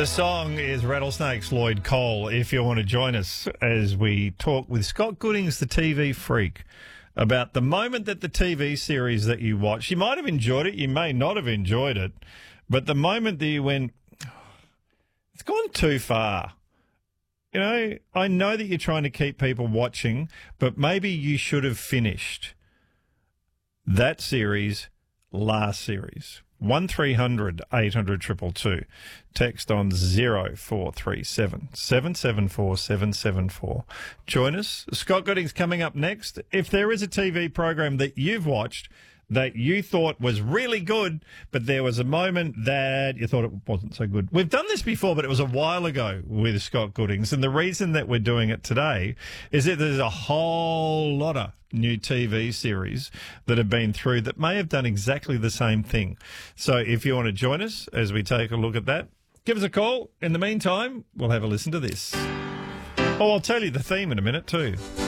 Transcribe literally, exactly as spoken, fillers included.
The song is Rattlesnakes, Lloyd Cole. If you want to join us as we talk with Scott Goodings, the T V freak, about the moment that the T V series that you watched, you might have enjoyed it, you may not have enjoyed it, but the moment that you went, it's gone too far. You know, I know that you're trying to keep people watching, but maybe you should have finished that series last series. one three hundred eight hundred two two two. Text on zero four three seven seven seven four seven seven four. Join us. Scott Goodings coming up next. If there is a T V program that you've watched that you thought was really good, but there was a moment that you thought it wasn't so good. We've done this before, but it was a while ago with Scott Goodings. And the reason that we're doing it today is that there's a whole lot of new T V series that have been through that may have done exactly the same thing. So if you want to join us as we take a look at that, give us a call. In the meantime, we'll have a listen to this. Oh, I'll tell you the theme in a minute too.